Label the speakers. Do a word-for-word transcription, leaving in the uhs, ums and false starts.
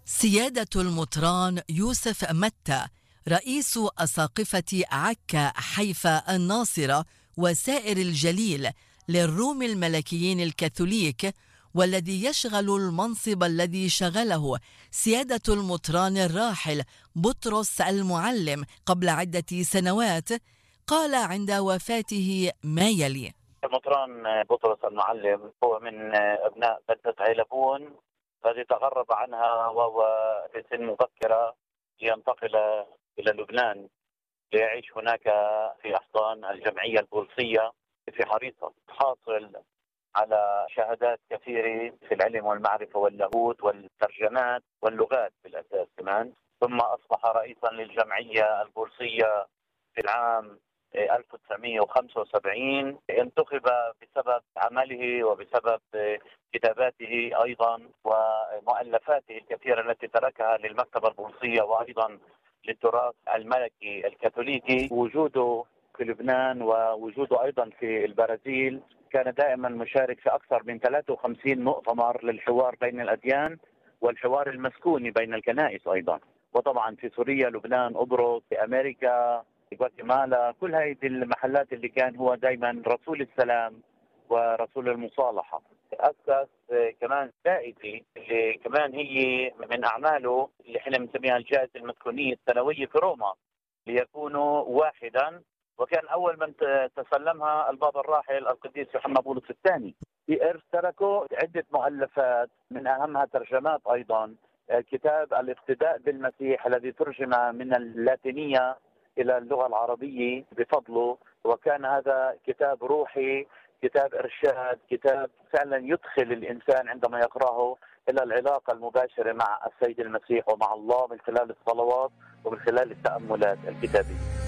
Speaker 1: سيادة المطران يوسف متى رئيس أساقفة عكا حيفا الناصرة وسائر الجليل للروم الملكيين الكاثوليك، والذي يشغل المنصب الذي شغله سيادة المطران الراحل بطرس المعلم قبل عدة سنوات، قال عند وفاته ما يلي:
Speaker 2: المطران بطرس المعلم هو من أبناء بلدة علبون الذي تغرب عنها وهو في سن مبكرة لينتقل إلى لبنان ليعيش هناك في أحضان الجمعية البوليسية في حريصة، حاصل على شهادات كثيرة في العلم والمعرفة واللاهوت والترجمات واللغات بالأساس كمان، ثم أصبح رئيسا للجمعية البوليسية في العام ألف وتسعمئة وخمسة وسبعين. انتخب بسبب عمله وبسبب كتاباته أيضا ومؤلفاته الكثيرة التي تركها للمكتبة البوليسية وأيضا للتراث الملكي الكاثوليكي. وجوده في لبنان ووجوده أيضا في البرازيل، كان دائما مشارك في أكثر من ثلاثة وخمسين مؤتمر للحوار بين الأديان والحوار المسكوني بين الكنائس أيضا، وطبعا في سوريا، لبنان، قبرص، في أمريكا، في غواتيمالا، كل هذه المحلات اللي كان هو دائما رسول السلام ورسول المصالحة. أسس كمان جائزة اللي كمان هي من أعماله اللي احنا بنسميها الجائزة المسكونية السنوية في روما، ليكونوا واحدا، وكان أول من تسلمها البابا الراحل القديس يوحنا بولس الثاني. في إرث تركوا عدة مؤلفات، من أهمها ترجمات أيضا، كتاب الاقتداء بالمسيح الذي ترجم من اللاتينية إلى اللغة العربية بفضله، وكان هذا كتاب روحي، كتاب إرشاد، كتاب فعلا يدخل الإنسان عندما يقرأه إلى العلاقة المباشرة مع السيد المسيح ومع الله من خلال الصلوات ومن خلال التأملات الكتابية.